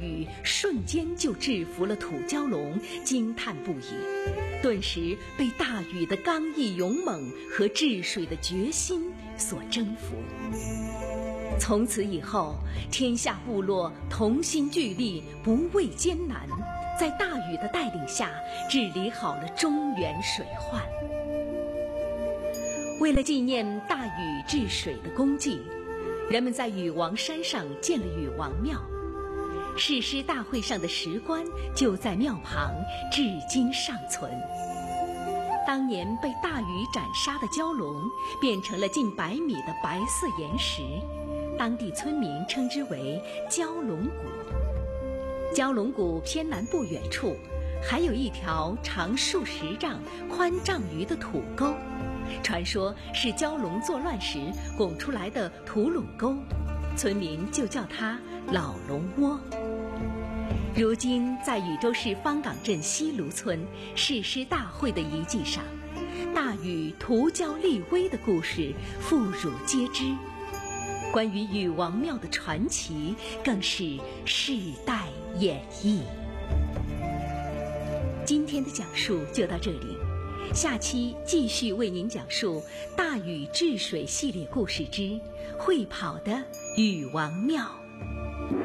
禹瞬间就制服了土蛟龙，惊叹不已，顿时被大禹的刚毅勇猛和治水的决心所征服。从此以后，天下部落同心聚力，不畏艰难，在大禹的带领下治理好了中原水患。为了纪念大禹治水的功绩，人们在禹王山上建了禹王庙，誓师大会上的石棺就在庙旁，至今尚存。当年被大禹斩杀的蛟龙变成了近100米的白色岩石，当地村民称之为蛟龙谷。蛟龙谷偏南不远处还有一条长数10丈、宽丈余的土沟，传说是蛟龙作乱时拱出来的土垄沟，村民就叫它老龙窝。如今在禹州市方岗镇西卢村誓师大会的遗迹上，大禹屠蛟立威的故事妇孺皆知，关于禹王庙的传奇更是世代演绎。今天的讲述就到这里，下期继续为您讲述大禹治水系列故事之会跑的禹王庙。